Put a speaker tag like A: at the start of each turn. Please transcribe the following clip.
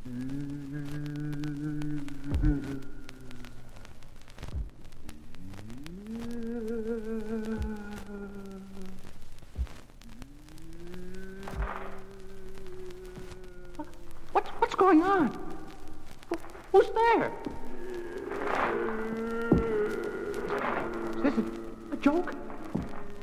A: What's going on? Who's there? Is this a joke?